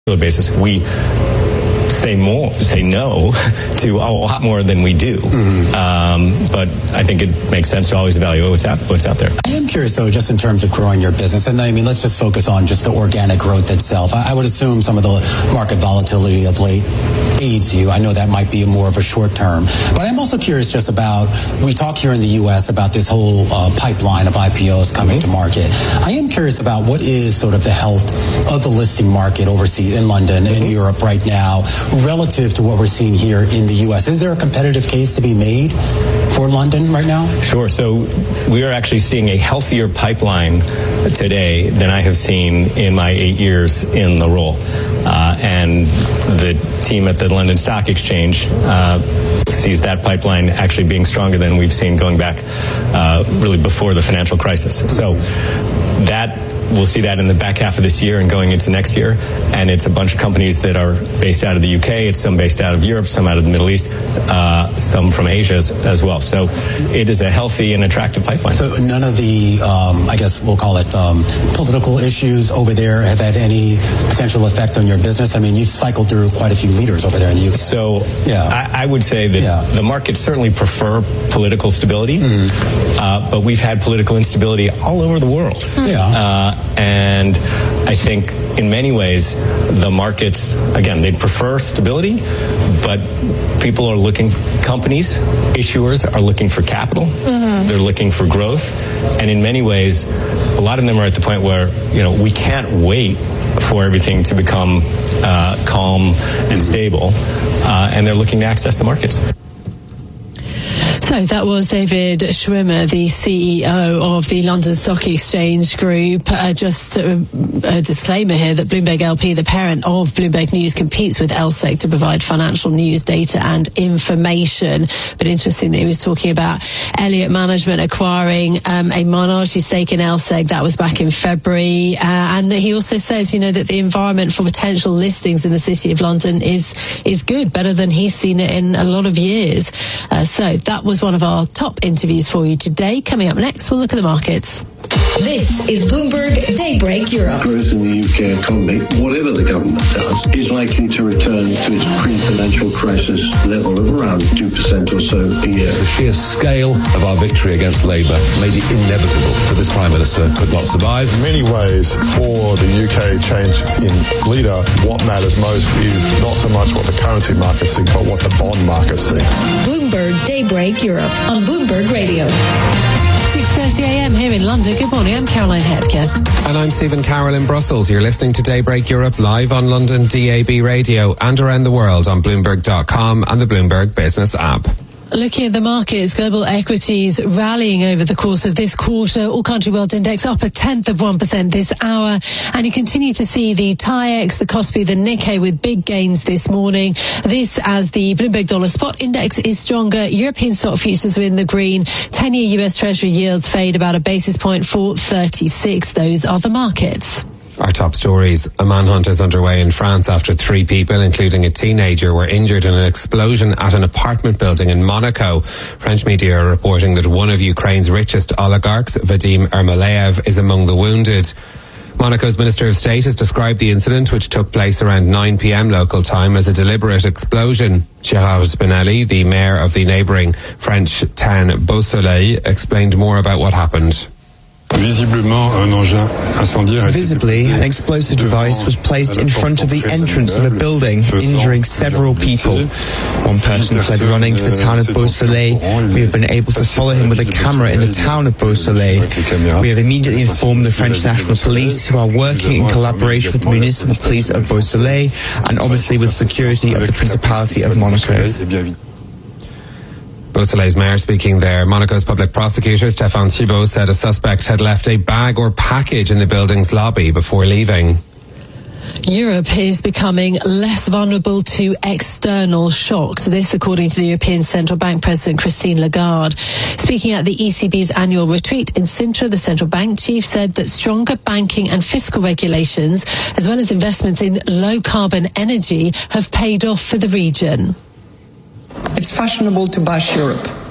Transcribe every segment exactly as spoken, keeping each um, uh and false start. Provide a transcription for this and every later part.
basis, we say more, say no to a lot more than we do. Mm-hmm. Um, but I think it makes sense to always evaluate what's out, what's out there. I am curious, though, just in terms of growing your business, and I mean, let's just focus on just the organic growth itself. I, I would assume some of the market volatility of late aids you. I know that might be more of a short term, but I'm also curious just about, we talk here in the U S about this whole uh, pipeline of I P Os coming mm-hmm. to market. I am curious about what is sort of the health of the listing market overseas in London, mm-hmm. in Europe right now, relative to what we're seeing here in the U S. Is there a competitive case to be made for London right now? Sure. So we are actually seeing a healthier pipeline today than I have seen in my eight years in the role. Uh, and the team at the London Stock Exchange uh, sees that pipeline actually being stronger than we've seen going back uh, really before the financial crisis. So that we'll see that in the back half of this year and going into next year. And it's a bunch of companies that are based out of the U K. It's some based out of Europe, some out of the Middle East, uh, some from Asia as, as well. So it is a healthy and attractive pipeline. So none of the, um, I guess we'll call it um, political issues over there have had any potential effect on your business? I mean, you've cycled through quite a few leaders over there in the U K. So yeah. I, I would say that yeah. the markets certainly prefer political stability, mm-hmm. uh, but we've had political instability all over the world. Mm-hmm. Yeah. Uh, And I think in many ways, the markets, again, they prefer stability, but people are looking, companies, issuers are looking for capital. Mm-hmm. They're looking for growth. And in many ways, a lot of them are at the point where, you know, we can't wait for everything to become uh, calm and stable. Uh, and they're looking to access the markets. So that was David Schwimmer, the C E O of the London Stock Exchange Group. Uh, just a, a disclaimer here that Bloomberg L P, the parent of Bloomberg News, competes with L S E G to provide financial news, data and information. But interesting that he was talking about Elliott Management acquiring um, a minority stake in L S E G. That was back in February. Uh, and that he also says, you know, that the environment for potential listings in the City of London is is good, better than he's seen it in a lot of years. Uh, so that was one of our top interviews for you today. Coming up next, we'll look at the markets. This is Bloomberg Daybreak Europe. Growth in the U K economy, whatever the government does, is likely to return to its pre-financial crisis level of around two percent or so a year. The sheer scale of our victory against Labour made it inevitable that this Prime Minister could not survive. In many ways, for the U K change in leader, what matters most is not so much what the currency markets think, but what the bond markets think. Bloomberg Daybreak Europe on Bloomberg Radio. six thirty a.m. here in London. Good morning, I'm Caroline Hepker. And I'm Stephen Carroll in Brussels. You're listening to Daybreak Europe live on London D A B radio and around the world on Bloomberg dot com and the Bloomberg Business app. Looking at the markets, global equities rallying over the course of this quarter. All country world index up a tenth of one percent this hour. And you continue to see the TAIEX, the Kospi, the Nikkei with big gains this morning. This as the Bloomberg Dollar Spot Index is stronger. European stock futures are in the green. ten-year U S Treasury yields fade about a basis point for thirty-six. Those are the markets. Our top stories. A manhunt is underway in France after three people, including a teenager, were injured in an explosion at an apartment building in Monaco. French media are reporting that one of Ukraine's richest oligarchs, Vadim Ermolaev, is among the wounded. Monaco's Minister of State has described the incident, which took place around nine p.m. local time, as a deliberate explosion. Gérard Spinelli, the mayor of the neighbouring French town Beausoleil, explained more about what happened. Visibly, an explosive device was placed in front of the entrance of a building, injuring several people. One person fled running to the town of Beausoleil. We have been able to follow him with a camera in the town of Beausoleil. We have immediately informed the French National Police, who are working in collaboration with the municipal police of Beausoleil and obviously with security of the Principality of Monaco. Beausoleil's mayor speaking there. Monaco's public prosecutor, Stéphane Thibault, said a suspect had left a bag or package in the building's lobby before leaving. Europe is becoming less vulnerable to external shocks. This, according to the European Central Bank President Christine Lagarde. Speaking at the E C B's annual retreat in Sintra, the central bank chief said that stronger banking and fiscal regulations, as well as investments in low-carbon energy, have paid off for the region. It's fashionable to bash Europe.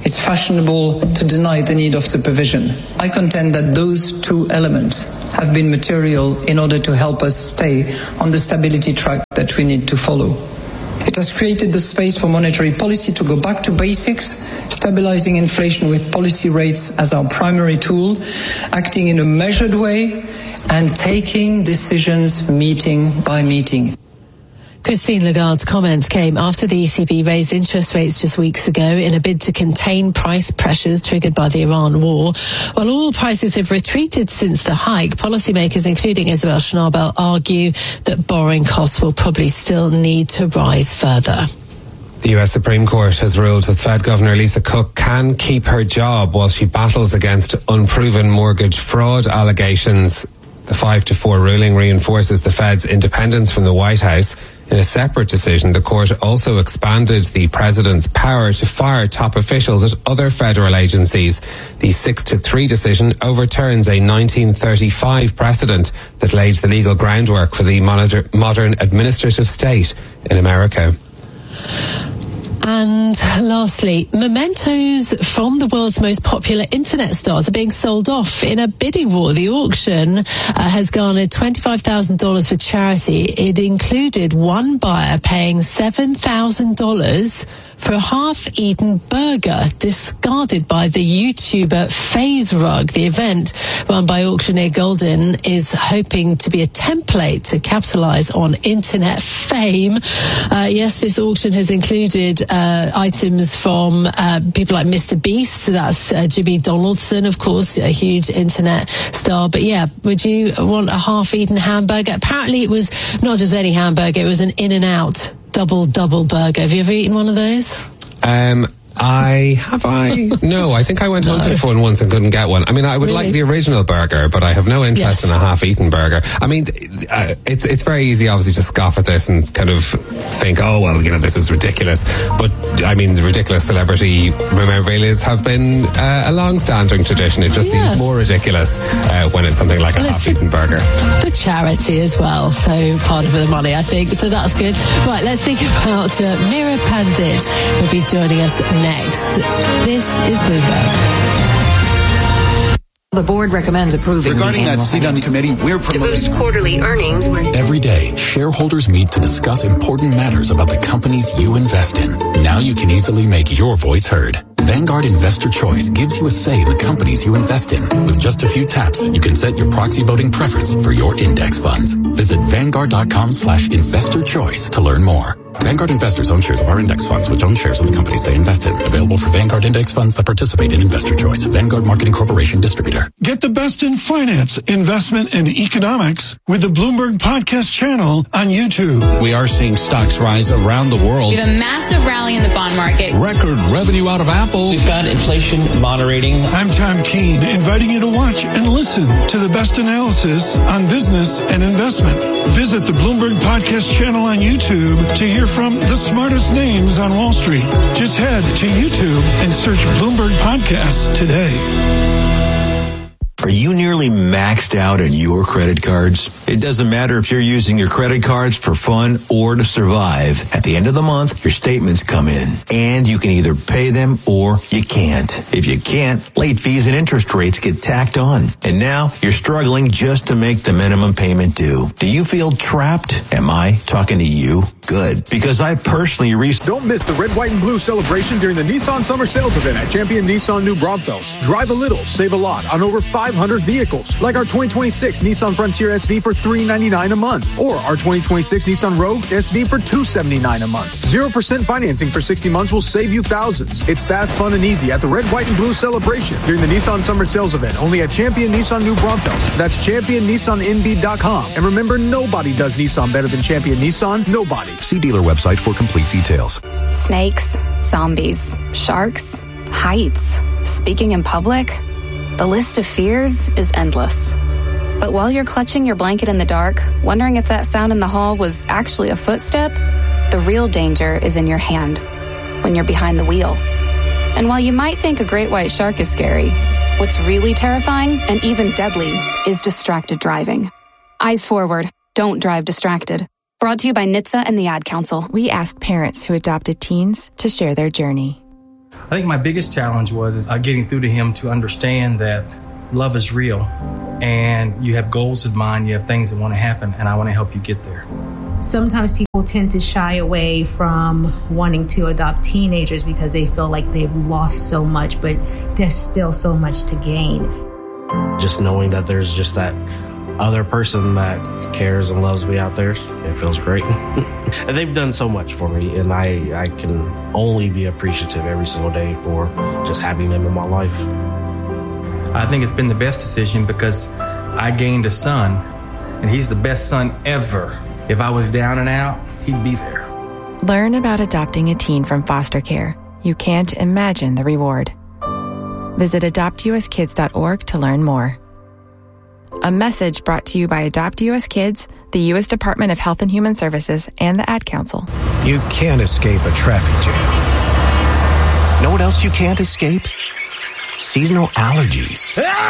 it's fashionable to deny the need of supervision. I contend that those two elements have been material in order to help us stay on the stability track that we need to follow. It has created the space for monetary policy to go back to basics, stabilizing inflation with policy rates as our primary tool, acting in a measured way, and taking decisions meeting by meeting. Christine Lagarde's comments came after the E C B raised interest rates just weeks ago in a bid to contain price pressures triggered by the Iran war. While oil prices have retreated since the hike, policymakers, including Isabel Schnabel, argue that borrowing costs will probably still need to rise further. The U S Supreme Court has ruled that Fed Governor Lisa Cook can keep her job while she battles against unproven mortgage fraud allegations. The five to four ruling reinforces the Fed's independence from the White House. In a separate decision, the court also expanded the president's power to fire top officials at other federal agencies. The six to three decision overturns a nineteen thirty-five precedent that laid the legal groundwork for the modern administrative state in America. And lastly, mementos from the world's most popular internet stars are being sold off in a bidding war. The auction uh, has garnered twenty-five thousand dollars for charity. It included one buyer paying seven thousand dollars for a half-eaten burger discarded by the YouTuber FaZe Rug. The event, run by auctioneer Golden, is hoping to be a template to capitalize on internet fame. Uh, yes, this auction has included uh, items from uh, people like Mister Beast. So that's uh, Jimmy Donaldson, of course, a huge internet star. But yeah, would you want a half-eaten hamburger? Apparently it was not just any hamburger, it was an In-N-Out double double burger. Have you ever eaten one of those? Um, I have I no. I think I went hunting no. for one once and couldn't get one. I mean, I would really? like the original burger, but I have no interest yes. in a half-eaten burger. I mean, uh, it's it's very easy, obviously, to scoff at this and kind of think, oh well, you know, this is ridiculous. But I mean, the ridiculous celebrity memorabilias have been uh, a long-standing tradition. It just yes. seems more ridiculous uh, when it's something like well, a half-eaten for, burger for charity as well. So part of the money, I think. So that's good. Right, let's think about uh, Meera Pandit, who'll be joining us next. Next, this is Bloomberg. The board recommends approving. Regarding that seat on the committee, we're promoting to boost quarterly earnings. Every day, shareholders meet to discuss important matters about the companies you invest in. Now you can easily make your voice heard. Vanguard Investor Choice gives you a say in the companies you invest in. With just a few taps, you can set your proxy voting preference for your index funds. Visit Vanguard.com slash investor choice to learn more. Vanguard investors own shares of our index funds, which own shares of the companies they invest in. Available for Vanguard index funds that participate in Investor Choice. Vanguard Marketing Corporation distributor. Get the best in finance, investment, and economics with the Bloomberg Podcast channel on YouTube. We are seeing stocks rise around the world. We have a massive rally in the bond market. Record revenue out of Apple. We've got inflation moderating. I'm Tom Keene, inviting you to watch and listen to the best analysis on business and investment. Visit the Bloomberg Podcast channel on YouTube to hear from the smartest names on Wall Street. Just head to YouTube and search Bloomberg Podcasts today. Are you nearly maxed out on your credit cards? It doesn't matter if you're using your credit cards for fun or to survive. At the end of the month, your statements come in, and you can either pay them or you can't. If you can't, late fees and interest rates get tacked on. And now you're struggling just to make the minimum payment due. Do you feel trapped? Am I talking to you? Good. Because I personally re- Don't miss the red, white, and blue celebration during the Nissan Summer Sales Event at Champion Nissan New Braunfels. Drive a little, save a lot on over five hundred vehicles, like our twenty twenty-six Nissan Frontier S V for three hundred ninety-nine dollars a month, or our twenty twenty-six Nissan Rogue S V for two hundred seventy-nine dollars a month. zero percent financing for sixty months will save you thousands. It's fast, fun, and easy at the red, white, and blue celebration during the Nissan Summer Sales Event, only at Champion Nissan New Braunfels. That's champion nissan n b dot com. And remember, nobody does Nissan better than Champion Nissan. Nobody. See dealer website for complete details. Snakes, zombies, sharks, heights, speaking in public. The list of fears is endless. But while you're clutching your blanket in the dark, wondering if that sound in the hall was actually a footstep, the real danger is in your hand, when you're behind the wheel. And while you might think a great white shark is scary, what's really terrifying and even deadly is distracted driving. Eyes forward, don't drive distracted. Brought to you by N H T S A and the Ad Council. We asked parents who adopted teens to share their journey. I think my biggest challenge was is, uh, getting through to him to understand that love is real and you have goals in mind, you have things that want to happen, and I want to help you get there. Sometimes people tend to shy away from wanting to adopt teenagers because they feel like they've lost so much, but there's still so much to gain. Just knowing that there's just that other person that cares and loves me out there, it feels great. And they've done so much for me, and I, I can only be appreciative every single day for just having them in my life. I think it's been the best decision because I gained a son, and he's the best son ever. If I was down and out, he'd be there. Learn about adopting a teen from foster care. You can't imagine the reward. Visit adopt u s kids dot org to learn more. A message brought to you by Adopt U S Kids, the U S Department of Health and Human Services, and the Ad Council. You can't escape a traffic jam. Know what else you can't escape? Seasonal allergies.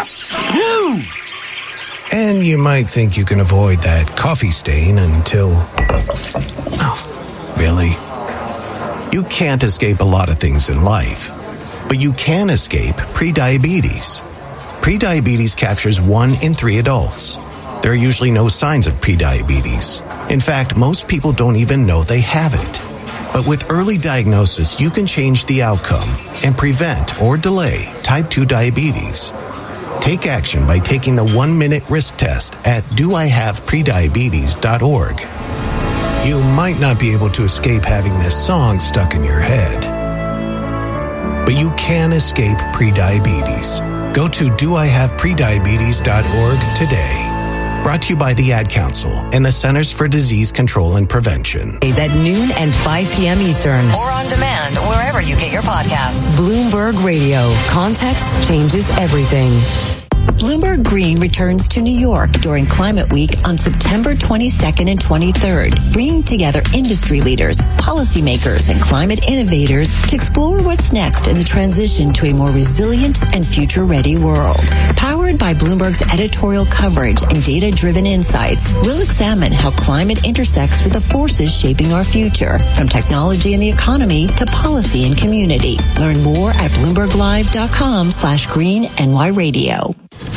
And you might think you can avoid that coffee stain until... Oh, really? You can't escape a lot of things in life, but you can escape prediabetes. Prediabetes captures one in three adults. There are usually no signs of prediabetes. In fact, most people don't even know they have it. But with early diagnosis, you can change the outcome and prevent or delay type two diabetes. Take action by taking the one-minute risk test at do I have prediabetes dot org. You might not be able to escape having this song stuck in your head, but you can escape prediabetes. Go to do I have prediabetes dot org today. Brought to you by the Ad Council and the Centers for Disease Control and Prevention. Is at noon and five p.m. Eastern. Or on demand, wherever you get your podcasts. Bloomberg Radio. Context changes everything. Bloomberg Green returns to New York during Climate Week on September twenty-second and twenty-third, bringing together industry leaders, policymakers, and climate innovators to explore what's next in the transition to a more resilient and future-ready world. Powered by Bloomberg's editorial coverage and data-driven insights, we'll examine how climate intersects with the forces shaping our future, from technology and the economy to policy and community. Learn more at bloomberglive.com slash green NY radio.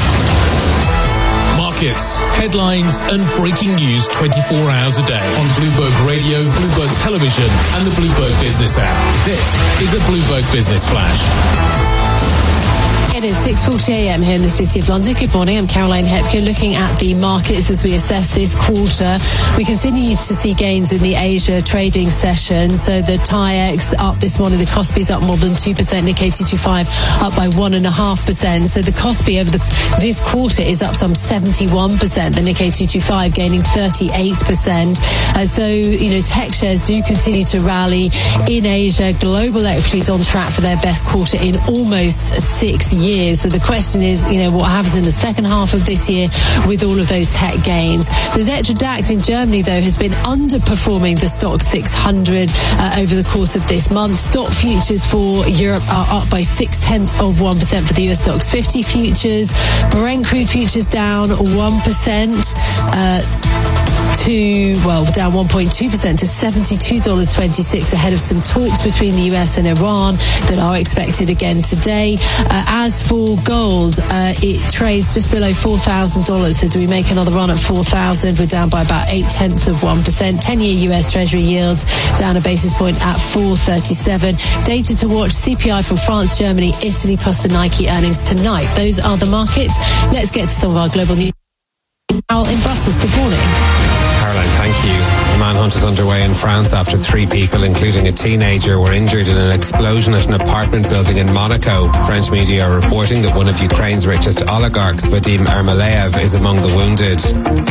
Markets, headlines, and breaking news twenty-four hours a day on Bloomberg Radio, Bloomberg Television, and the Bloomberg Business app. This is a Bloomberg Business Flash. It is six forty a.m. here in the City of London. Good morning. I'm Caroline Hepker. Looking at the markets as we assess this quarter, we continue to see gains in the Asia trading session. So the T I E X up this morning. The Kospi's up more than two percent. Nikkei two twenty-five up by one point five percent. So the Kospi over the, this quarter is up some seventy-one percent. The Nikkei two twenty-five gaining thirty-eight percent. Uh, so, you know, tech shares do continue to rally in Asia. Global equities on track for their best quarter in almost six years. Years. So the question is, you know, what happens in the second half of this year with all of those tech gains. The Xetra DAX in Germany, though, has been underperforming the Stock six hundred uh, over the course of this month. Stock futures for Europe are up by six tenths of one percent for the U S Stocks fifty futures. Brent crude futures down one percent. Uh, to, well, down one point two percent to seventy-two dollars and twenty-six cents ahead of some talks between the U S and Iran that are expected again today. Uh, as for gold, uh, it trades just below four thousand dollars. So do we make another run at four thousand dollars? We're down by about eight tenths of one percent. ten-year U S Treasury yields down a basis point at four thirty-seven. Data to watch, C P I from France, Germany, Italy, plus the Nike earnings tonight. Those are the markets. Let's get to some of our global news. Al in Brussels, good morning. Caroline, thank you. A manhunt is underway in France after three people, including a teenager, were injured in an explosion at an apartment building in Monaco. French media are reporting that one of Ukraine's richest oligarchs, Vadim Ermolaev, is among the wounded.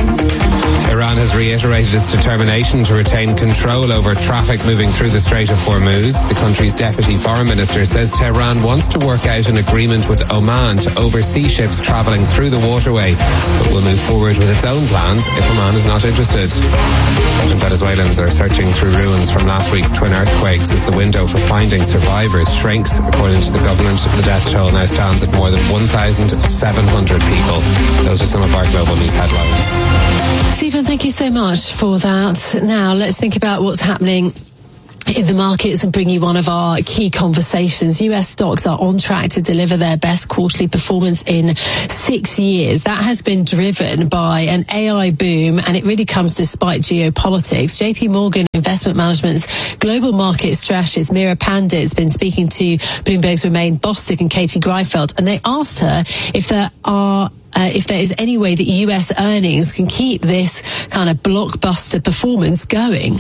Iran has reiterated its determination to retain control over traffic moving through the Strait of Hormuz. The country's deputy foreign minister says Tehran wants to work out an agreement with Oman to oversee ships travelling through the waterway, but will move forward with its own plans if Oman is not interested. And Venezuelans are searching through ruins from last week's twin earthquakes as the window for finding survivors shrinks. According to the government, the death toll now stands at more than one thousand seven hundred people. Those are some of our global news headlines. Stephen, thank you so much for that. Now, let's think about what's happening In the markets, and bring you one of our key conversations. U S stocks are on track to deliver their best quarterly performance in six years. That has been driven by an A I boom, and it really comes despite geopolitics. J P Morgan Investment Management's global market strategist Mira Pandit's been speaking to Bloomberg's Romain Bostick and Katie Greifeld, and they asked her if there are Uh, if there is any way that U S earnings can keep this kind of blockbuster performance going.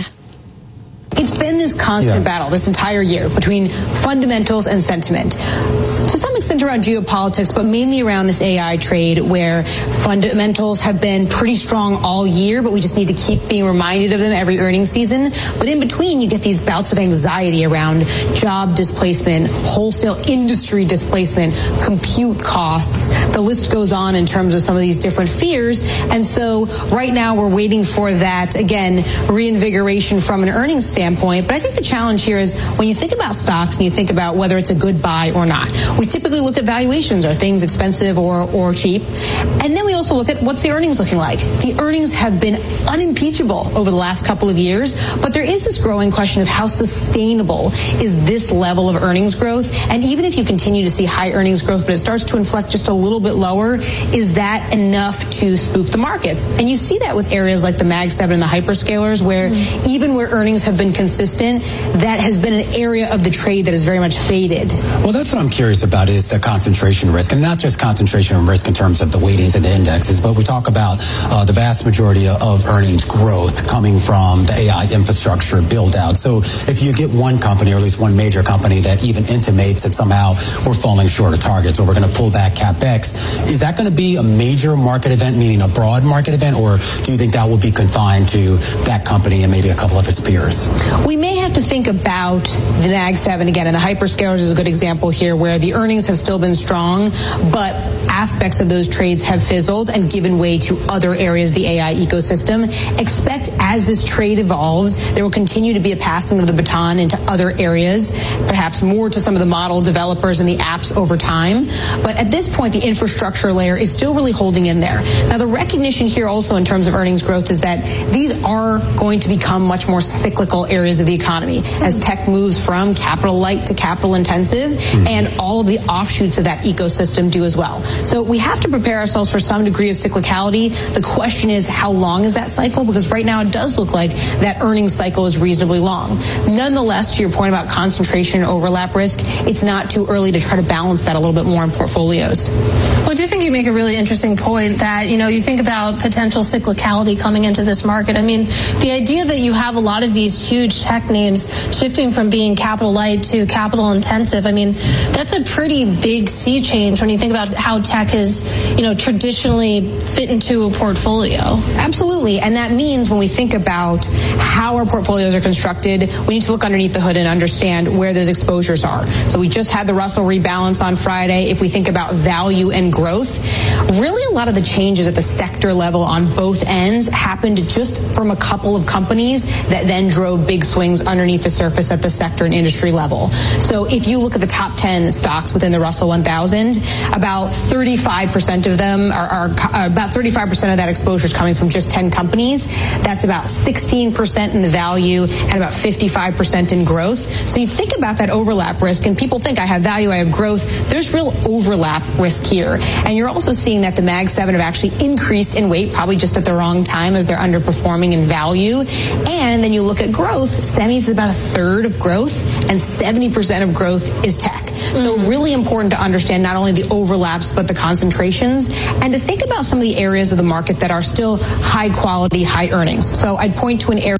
It's been this constant yeah. battle this entire year between fundamentals and sentiment. To some extent around geopolitics, but mainly around this A I trade where fundamentals have been pretty strong all year, but we just need to keep being reminded of them every earnings season. But in between, you get these bouts of anxiety around job displacement, wholesale industry displacement, compute costs. The list goes on in terms of some of these different fears. And so right now we're waiting for that, again, reinvigoration from an earnings standpoint. Standpoint. But I think the challenge here is when you think about stocks and you think about whether it's a good buy or not, we typically look at valuations. Are things expensive or, or cheap? And then we also look at what's the earnings looking like. The earnings have been unimpeachable over the last couple of years, but there is this growing question of how sustainable is this level of earnings growth? And even if you continue to see high earnings growth, but it starts to inflect just a little bit lower, is that enough to spook the markets? And you see that with areas like the Mag seven and the hyperscalers, where mm-hmm. even where earnings have been consistent, that has been an area of the trade that has very much faded. Well, that's what I'm curious about is the concentration risk, and not just concentration risk in terms of the weightings and the indexes, but we talk about uh, the vast majority of earnings growth coming from the A I infrastructure build out. So if you get one company, or at least one major company, that even intimates that somehow we're falling short of targets or we're going to pull back CapEx, is that going to be a major market event, meaning a broad market event, or do you think that will be confined to that company and maybe a couple of its peers? We may have to think about the Mag seven again, and the hyperscalers is a good example here, where the earnings have still been strong, but aspects of those trades have fizzled and given way to other areas of the A I ecosystem. Expect as this trade evolves, there will continue to be a passing of the baton into other areas, perhaps more to some of the model developers and the apps over time. But at this point, the infrastructure layer is still really holding in there. Now, the recognition here also in terms of earnings growth is that these are going to become much more cyclical areas of the economy as tech moves from capital light to capital intensive, mm-hmm. and all of the offshoots of that ecosystem do as well. So we have to prepare ourselves for some degree of cyclicality. The question is, how long is that cycle? Because right now it does look like that earnings cycle is reasonably long. Nonetheless, to your point about concentration and overlap risk, it's not too early to try to balance that a little bit more in portfolios. Well, I do think you make a really interesting point that, you know, you think about potential cyclicality coming into this market. I mean, the idea that you have a lot of these huge tech names shifting from being capital light to capital intensive, I mean, that's a pretty big sea change when you think about how tech has, you know, traditionally fit into a portfolio. Absolutely. And that means when we think about how our portfolios are constructed, we need to look underneath the hood and understand where those exposures are. So we just had the Russell rebalance on Friday. If we think about value and growth, really a lot of the changes at the sector level on both ends happened just from a couple of companies that then drove big swings underneath the surface at the sector and industry level. So if you look at the top ten stocks within the Russell one thousand, about thirty-five percent of them are, are, are about thirty-five percent of that exposure is coming from just ten companies. That's about sixteen percent in the value and about fifty-five percent in growth. So you think about that overlap risk, and people think I have value, I have growth. There's real overlap risk here. And you're also seeing that the Mag seven have actually increased in weight, probably just at the wrong time as they're underperforming in value. And then you look at growth, semis is about a third of growth, and seventy percent of growth is tech. Mm-hmm. So really important to understand not only the overlaps, but the concentrations, and to think about some of the areas of the market that are still high quality, high earnings. So I'd point to an area